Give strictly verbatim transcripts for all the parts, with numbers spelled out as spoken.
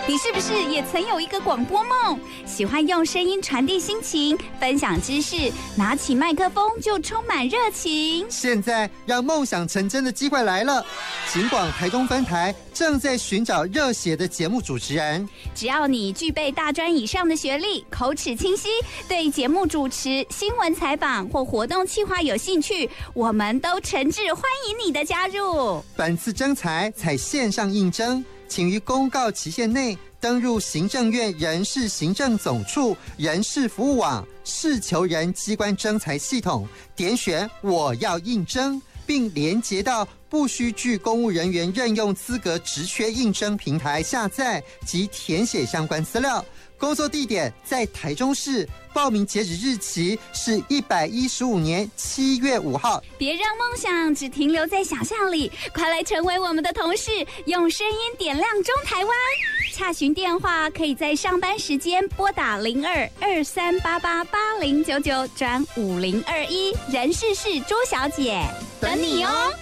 你是不是也曾有一个广播梦？喜欢用声音传递心情，分享知识，拿起麦克风就充满热情。 现在让梦想成真的机会来了！警广台中分台正在寻找热血的节目主持人。 只要你具备大专以上的学历，口齿清晰，对节目主持、新闻采访或活动企划有兴趣，我们都诚挚欢迎你的加入。 本次征才采线上应征，请于公告期限内登入行政院人事行政总处人事服务网事求人机关征才系统，点选我要应征，并连结到不需具公务人员任用资格职缺应征平台下载及填写相关资料。工作地点在台中市，报名截止日期是一百一十五年七月五号。 别让梦想只停留在想象里，快来成为我们的同事，用声音点亮中台湾。洽询电话可以在上班时间拨打零二二三八八八零九九转五零二一，人事是朱小姐，等你哦。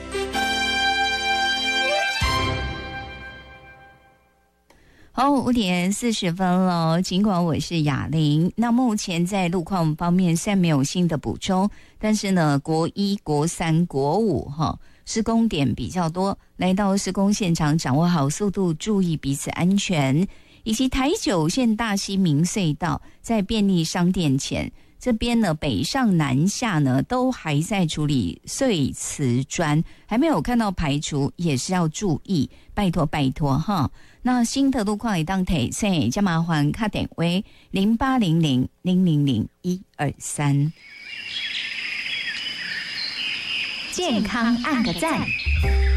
好，五点四十分了。尽管我是雅玲，那目前在路况方面虽然没有新的补充，但是呢，国一、国三、国五哈施工点比较多，来到施工现场，掌握好速度，注意彼此安全。以及台九线大溪民隧道在便利商店前这边呢，北上南下呢都还在处理碎瓷砖，还没有看到排除，也是要注意，拜托拜托哈。那新的路况也当提醒，加麻烦卡点为零八零零零零零一二三。健康按个赞。